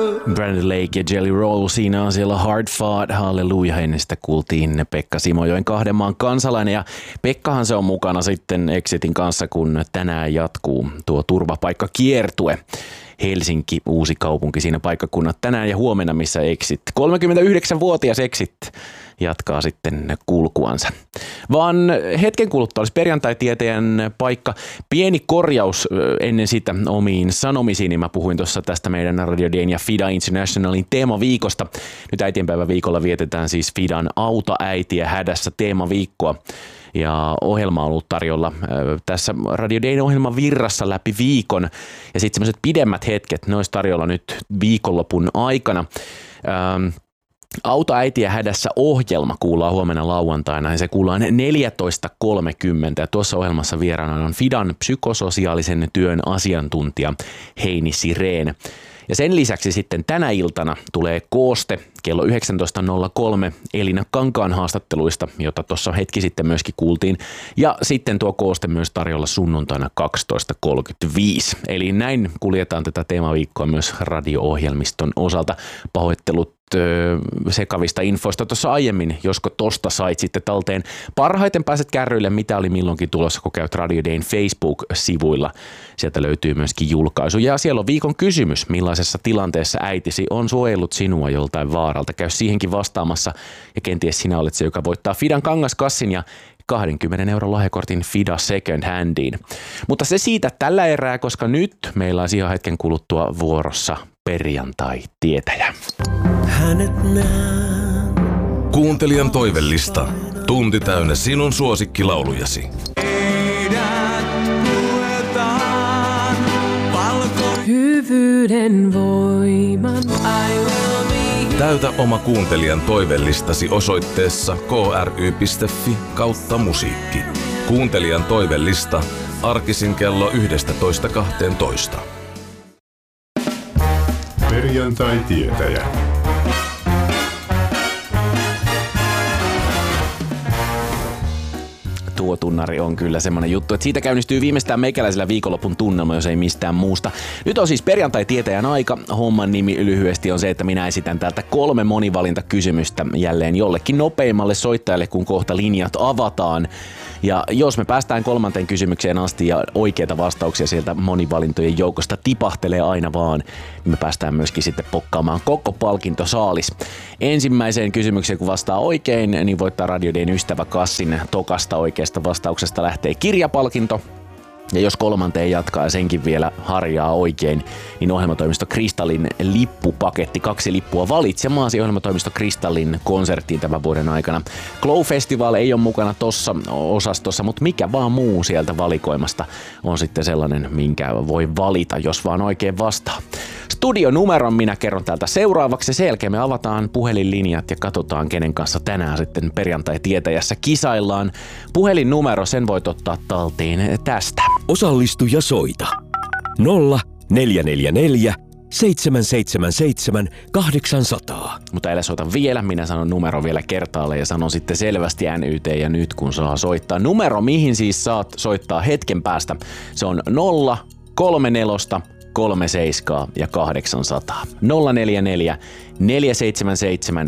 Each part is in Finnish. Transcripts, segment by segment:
Brandon Lake ja Jelly Roll siinä on siellä Hard Fought, halleluja. Ennen sitä kuultiin Pekka Simojoen Kahden maan kansalainen ja Pekkahan se on mukana sitten Exitin kanssa, kun tänään jatkuu tuo turvapaikkakiertue. Helsinki, uusi kaupunki siinä paikkakunnat tänään ja huomenna, missä Exit, 39-vuotias Exit jatkaa sitten kulkuansa. Vaan hetken kuluttua olisi perjantai-tieteen paikka. Pieni korjaus ennen sitä omiin sanomisiin. Mä puhuin tuossa tästä meidän Radio Dayn ja FIDA Internationalin teemaviikosta. Nyt äitienpäivän viikolla vietetään siis FIDAn Auta äitiä hädässä teemaviikkoa. Ja ohjelma on ollut tarjolla tässä Radio Dayn ohjelman virrassa läpi viikon. Ja sitten semmoiset pidemmät hetket, ne olisi tarjolla nyt viikonlopun aikana. Auta äitiä hädässä -ohjelma kuullaan huomenna lauantaina ja se kuullaan 14.30 ja tuossa ohjelmassa vieraana on FIDAn psykososiaalisen työn asiantuntija Heini Sirén. Ja sen lisäksi sitten tänä iltana tulee kooste kello 19.03 Elina Kankaan haastatteluista, jota tuossa hetki sitten myöskin kuultiin. Ja sitten tuo kooste myös tarjolla sunnuntaina 12.35. Eli näin kuljetaan tätä teemaviikkoa myös radio-ohjelmiston osalta. Pahoittelut sekavista infoista tuossa aiemmin, josko tosta sait sitten talteen. Parhaiten pääset kärryille, mitä oli milloinkin tulossa, kun käyt Radio Dayn Facebook-sivuilla. Sieltä löytyy myöskin julkaisu. Ja siellä on viikon kysymys, millaisessa tilanteessa äitisi on suojellut sinua joltain vaaralta. Käy siihenkin vastaamassa ja kenties sinä olet se, joka voittaa FIDAn kangaskassin ja 20 € lahjakortin FIDA Second Handiin. Mutta se siitä tällä erää, koska nyt meillä on ihan hetken kuluttua vuorossa perjantai-tietäjä. Kuuntelijan toivellista. Tunti täynnä sinun suosikkilaulujasi. Hyvyyden voiman. Täytä oma kuuntelijan toivellistasi osoitteessa kry.fi/musiikki. Kuuntelijan toivellista arkisin kello 11.12. Perjantai-tietäjä. Tuo tunnari on kyllä semmoinen juttu, että siitä käynnistyy viimeistään meikäläisellä viikonlopun tunnelma, jos ei mistään muusta. Nyt on siis perjantai-tietäjän aika. Homman nimi lyhyesti on se, että minä esitän täältä 3 monivalintakysymystä jälleen jollekin nopeimmalle soittajalle, kun kohta linjat avataan. Ja jos me päästään 3. kysymykseen asti ja oikeita vastauksia sieltä monivalintojen joukosta tipahtelee aina vaan, niin me päästään myöskin sitten pokkaamaan koko palkintosaalis. Ensimmäiseen kysymykseen kun vastaa oikein, niin voittaa Radio Dayn ystäväkassin. Tokasta oikeasta vastauksesta lähtee kirjapalkinto. Ja jos 3. jatkaa ja senkin vielä harjaa oikein, niin ohjelmatoimisto Kristallin lippupaketti, 2 lippua valitsemaasi ohjelmatoimisto Kristallin konserttiin tämän vuoden aikana. Glow Festival ei ole mukana tossa osastossa, mutta mikä vaan muu sieltä valikoimasta on sitten sellainen, minkä voi valita, jos vaan oikein vastaa. Studionumeron minä kerron täältä seuraavaksi. Sen jälkeen me avataan puhelinlinjat ja katsotaan, kenen kanssa tänään sitten perjantai-tietäjässä kisaillaan. Puhelinnumero, sen voit ottaa talteen tästä. Osallistu ja soita. 0444 777 800. Mutta älä soita vielä, minä sanon numero vielä kertaalle ja sanon sitten selvästi NYT ja nyt kun saa soittaa. Numero, mihin siis saat soittaa hetken päästä, se on 034 37 ja 800. 044 477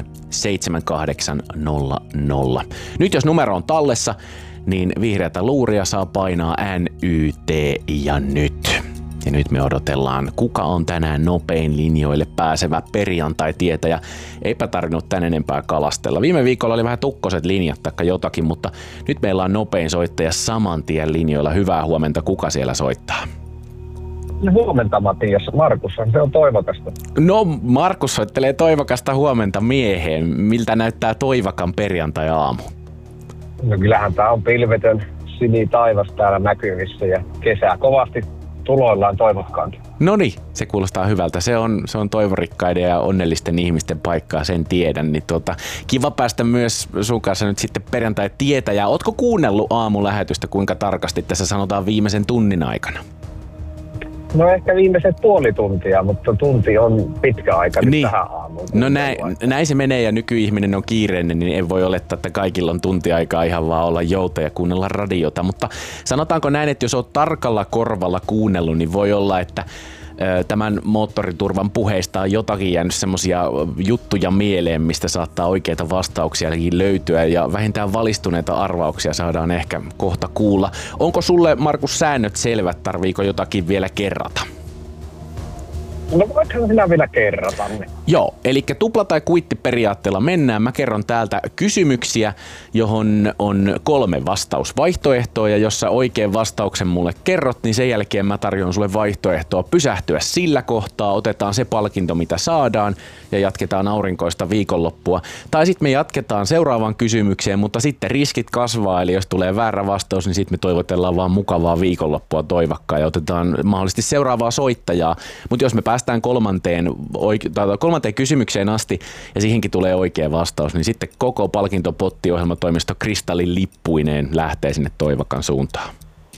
7800. Nyt jos numero on tallessa, niin vihreätä luuria saa painaa NYT ja nyt. Ja nyt me odotellaan, kuka on tänään nopein linjoille pääsevä perjantai-tietäjä. Eipä tarvinnut tän enempää kalastella. Viime viikolla oli vähän tukkoset linjat taikka jotakin, mutta nyt meillä on nopein soittaja saman tien linjoilla. Hyvää huomenta, kuka siellä soittaa? Huomenta Matias, Markushan se on Toivakasta. No Markus soittelee Toivakasta huomenta mieheen. Miltä näyttää Toivakan perjantai-aamu? No kyllähän tää on pilvetön sinitaivas täällä näkyvissä ja kesää kovasti tuloillaan Toivakkaankin. Noniin, se kuulostaa hyvältä. Se on toivorikkaiden ja onnellisten ihmisten paikkaa, sen tiedän. Niin kiva päästä myös sun kanssa nyt sitten perjantai-tietäjää. Ootko kuunnellut aamulähetystä kuinka tarkasti tässä sanotaan viimeisen tunnin aikana? No ehkä viimeiset puoli tuntia, mutta tunti on pitkä aika nyt tähän aamuun. No näin se menee ja nykyihminen on kiireinen, niin ei voi olettaa, että kaikilla on tunti aikaa ihan vaan olla jouta ja kuunnella radiota. Mutta sanotaanko näin, että jos oot tarkalla korvalla kuunnellut, niin voi olla, että tämän moottoriturvan puheista on jotakin jäänyt semmosia juttuja mieleen, mistä saattaa oikeita vastauksia löytyä ja vähintään valistuneita arvauksia saadaan ehkä kohta kuulla. Onko sulle, Markus, säännöt selvät? Tarviiko jotakin vielä kerrata? No voithan sinä vielä kerrata. Joo, eli tupla- tai kuittiperiaatteella mennään. Mä kerron täältä kysymyksiä, johon on 3 vastausvaihtoehtoa, ja jos sä oikein vastauksen mulle kerrot, niin sen jälkeen mä tarjoan sulle vaihtoehtoa pysähtyä sillä kohtaa, otetaan se palkinto, mitä saadaan, ja jatketaan aurinkoista viikonloppua. Tai sitten me jatketaan seuraavaan kysymykseen, mutta sitten riskit kasvaa, eli jos tulee väärä vastaus, niin sitten me toivotellaan vaan mukavaa viikonloppua Toivakkaan ja otetaan mahdollisesti seuraavaa soittajaa. Mutta jos me päästään kolmanteen kysymykseen asti ja siihenkin tulee oikea vastaus, niin sitten koko palkintopotti ohjelmatoimisto Kristallin lippuineen lähtee sinne Toivakan suuntaan.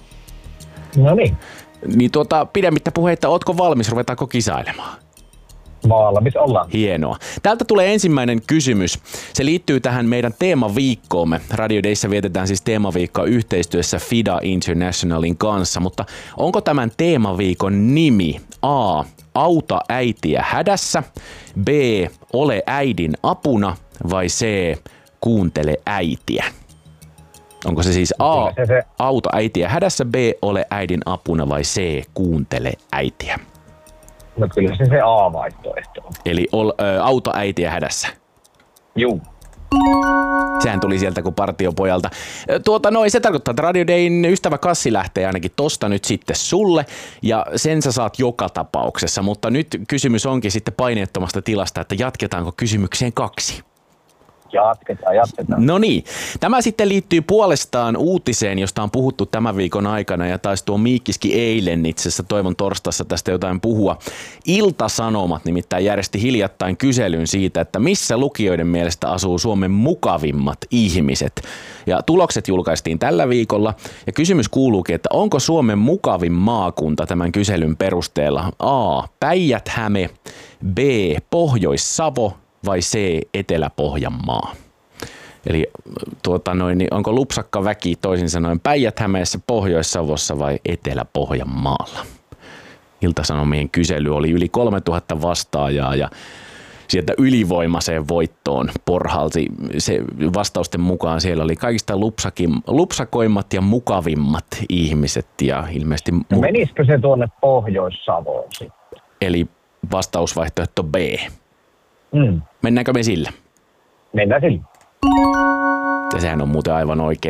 No niin. Niin pidemmittä puheitta, ootko valmis? Ruvetaanko kisailemaan? Valmis ollaan. Hienoa. Täältä tulee ensimmäinen kysymys. Se liittyy tähän meidän teemaviikkoomme. Radio Dayssä vietetään siis teemaviikkoa yhteistyössä FIDA Internationalin kanssa, mutta onko tämän teemaviikon nimi A. Auta äitiä hädässä, B. Ole äidin apuna vai C. Kuuntele äitiä? Onko se siis A. Auta äitiä hädässä, B. Ole äidin apuna vai C. Kuuntele äitiä? No kyllä se A-vaihtoehto on. Eli auta äitiä hädässä. Juu. Sehän tuli sieltä kuin partiopojalta. Se tarkoittaa, että Radio Dayn ystävä Kassi lähtee ainakin tosta nyt sitten sulle, ja sen sä saat joka tapauksessa, mutta nyt kysymys onkin sitten paineettomasta tilasta, että jatketaanko kysymykseen 2? Jatketaan. No niin. Tämä sitten liittyy puolestaan uutiseen, josta on puhuttu tämän viikon aikana, ja taisi tuo Miikkiski eilen itse asiassa Toivon torstassa tästä jotain puhua. Ilta-Sanomat nimittäin järjesti hiljattain kyselyn siitä, että missä lukijoiden mielestä asuu Suomen mukavimmat ihmiset. Ja tulokset julkaistiin tällä viikolla, ja kysymys kuuluukin, että onko Suomen mukavin maakunta tämän kyselyn perusteella A. Päijät-Häme, B. Pohjois-Savo vai C. Etelä-Pohjanmaa? Eli niin onko lupsakka väki toisin sanoen Päijät-Hämeessä, Pohjois-Savossa vai Etelä-Pohjanmaalla? Ilta-Sanomien kysely oli yli 3000 vastaajaa ja sieltä ylivoimaiseen voittoon porhalti. Se vastausten mukaan siellä oli kaikista lupsakoimmat ja mukavimmat ihmiset ja ilmeisesti... Menisikö se tuonne Pohjois-Savoon sitten? Eli vastausvaihtoehto B. Mennäänkö me sillä? Mennään sillä. Ja sehän on muuten aivan oikein.